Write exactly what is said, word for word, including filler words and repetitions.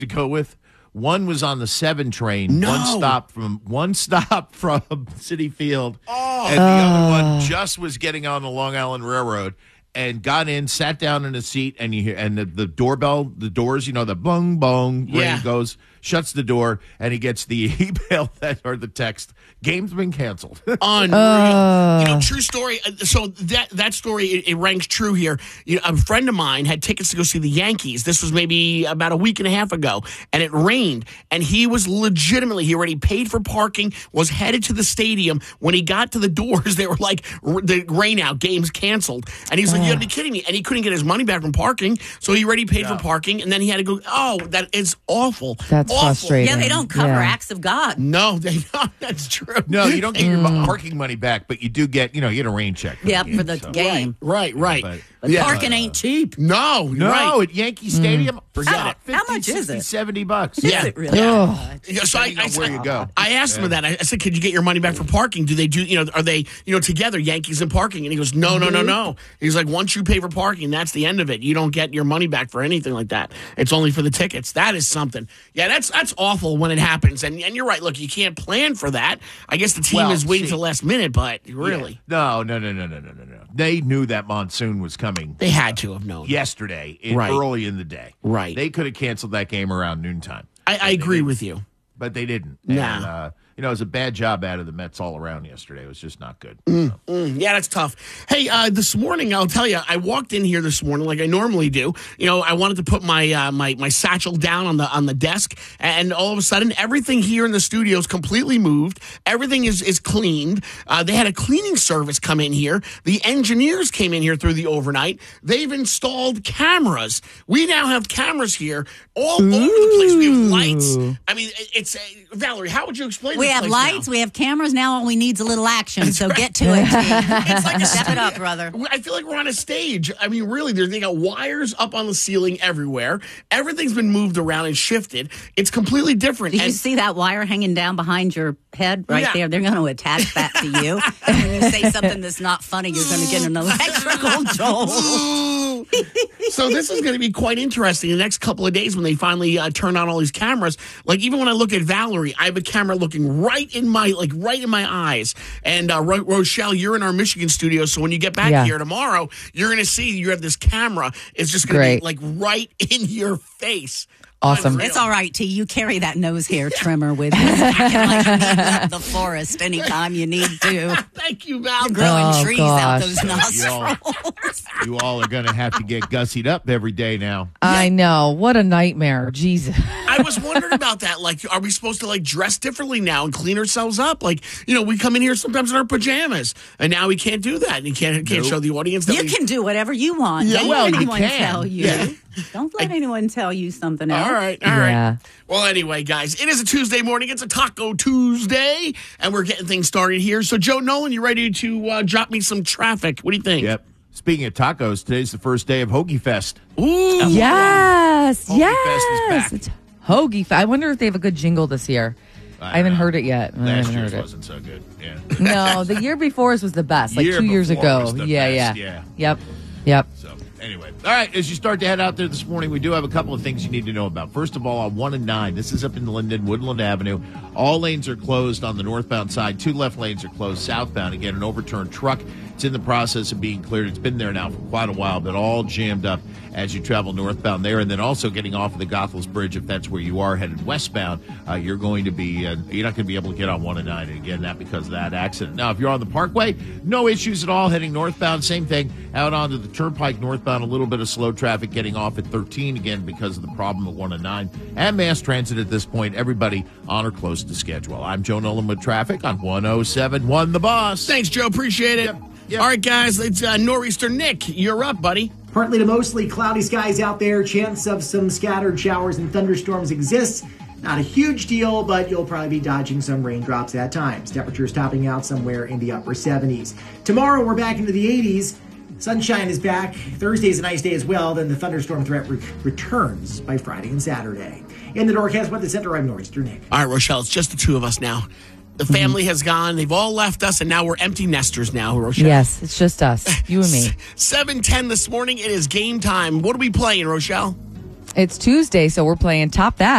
to go with. One was on the seven train. No. One stop from one stop from Citi Field, Oh. and the other one just was getting on the Long Island Railroad and got in, sat down in a seat, and you hear and the, the doorbell, the doors, you know, the bong bong, Yeah. ring goes, shuts the door, and he gets the email that or the text. Game's been canceled. Unreal. Uh. You know, true story. So that that story, it, it ranks true here. You know, a friend of mine had tickets to go see the Yankees. This was maybe about a week and a half ago, and it rained. And he was legitimately, he already paid for parking, was headed to the stadium. When he got to the doors, they were like, the rain out, game's canceled. And he's like, you gotta be kidding me. And he couldn't get his money back from parking, so he already paid Yeah. for parking, and then he had to go, oh, that is awful. That's awful. frustrating. Yeah, they don't cover Yeah. acts of God. No, they don't. That's true. No, you don't get your Mm. mo- parking money back, but you do get, you know, you get a rain check. For Yep, the game, for the so. game. Right, right. But- But Yeah. parking ain't cheap. No, No, right. at Yankee Stadium, forget How- it. how fifty, much is sixty, it? seventy bucks. Yeah. Is it really? Ugh. Yeah, so I, Depending I, on where you go. I asked him that. I said, "Could you get your money back for parking? Do they do? You know, are they you know together Yankees and parking?" And he goes, "No, no, no, no." He's like, "Once you pay for parking, that's the end of it. You don't get your money back for anything like that. It's only for the tickets." That is something. Yeah, that's that's awful when it happens. And and you're right. Look, you can't plan for that. I guess the team Well, is waiting see- till the last minute, but really, No, no, no, no, no, no, no, no. They knew that monsoon was coming they had to have known. yesterday, in, Right. early in the day. Right. They could have canceled that game around noontime. I, I agree with you. But they didn't. Nah. And, uh, you know, it was a bad job out of the Mets all around yesterday. It was just not good. Mm, yeah, that's tough. Hey, uh, this morning, I'll tell you, I walked in here this morning like I normally do. You know, I wanted to put my uh, my my satchel down on the on the desk, and all of a sudden, everything here in the studio is completely moved. Everything is is cleaned. Uh, they had a cleaning service come in here. The engineers came in here through the overnight. They've installed cameras. We now have cameras here all over the place. We have lights. I mean, it- it's uh, Valerie. How would you explain? We this have place lights, now? we have cameras. Now all we need is a little action. So get to it, team. It's like a Step it studio. up, brother. I feel like we're on a stage. I mean, really, there's- they got wires up on the ceiling everywhere. Everything's been moved around and shifted. It's completally different. Did you And- see that wire hanging down behind your head right Yeah. there? They're going to attach that to you. And when you say something that's not funny, you're going to get an electrical jolt. so this is going to be quite interesting the next couple of days when they finally uh, turn on all these cameras. Like, even when I look at Valerie, I have a camera looking right in my like right in my eyes. And uh, Ro- Rochelle, you're in our Michigan studio, so when you get back Yeah. here tomorrow, you're going to see you have this camera. It's just going to be Great. like right in your face. Awesome. Unreal. It's all right, T. You carry that nose hair trimmer with you. You can like needle up the forest anytime you need to. Thank you, Val. You're growing Oh, trees out gosh. those You all, nostrils. you all are going to have to get gussied up every day now. I know. What a nightmare. Jesus. I was wondering about that. Like, are we supposed to like dress differently now and clean ourselves up? Like, you know, we come in here sometimes in our pajamas, and now we can't do that. And you can't can't Nope. show the audience that You we can do whatever you want. Yeah, Don't well, let you anyone can. tell you. Yeah. Don't let anyone tell you something else. All right, all right. Yeah. Well, anyway, guys, it is a Tuesday morning. It's a Taco Tuesday, and we're getting things started here. So, Joe Nolan, you ready to uh, drop me some traffic? What do you think? Yep. Speaking of tacos, today's the first day of Hoagie Fest. Ooh. Yes. Hoagie yes. Fest is back. It's Hoagie Fest. I wonder if they have a good jingle this year. I, haven't know. heard it yet. I Last haven't year's heard it. wasn't so good. Yeah. No, the year before was the best, like Year two years before ago. was the yeah, best, yeah, yeah. Yep. Yep. So, anyway. All right, as you start to head out there this morning, we do have a couple of things you need to know about. First of all, on one and nine, this is up in Linden, Woodland Avenue. All lanes are closed on the northbound side. Two left lanes are closed southbound. Again, an overturned truck. It's in the process of being cleared. It's been there now for quite a while, but all jammed up as you travel northbound there. And then also getting off of the Goethals Bridge, if that's where you are headed westbound, uh, you're going to be, uh, you're not going to be able to get on one and nine. And again, that because of that accident. Now, if you're on the Parkway, no issues at all heading northbound. Same thing out onto the Turnpike northbound, a little bit of slow traffic getting off at thirteen again because of the problem at one and nine. And mass transit at this point, everybody on or close to schedule. I'm Joe Nolan with traffic on one oh seven one The Boss. Thanks, Joe. Appreciate it. Yep, yep. All right, guys, it's uh, Nor'easter Nick. You're up, buddy. Partly to mostly cloudy skies out there. Chance of some scattered showers and thunderstorms exists. Not a huge deal, but you'll probably be dodging some raindrops at times. Temperatures topping out somewhere in the upper seventies. Tomorrow, we're back into the eighties. Sunshine is back. Thursday's a nice day as well. Then the thunderstorm threat re- returns by Friday and Saturday. In the Norcast Weather Center, I'm Nor'easter Nick. All right, Rochelle, it's just the two of us now. The family has gone. They've all left us, and now we're empty nesters now, Rochelle. Yes, it's just us, you and me. seven ten this morning. It is game time. What are we playing, Rochelle? It's Tuesday, so we're playing Top That.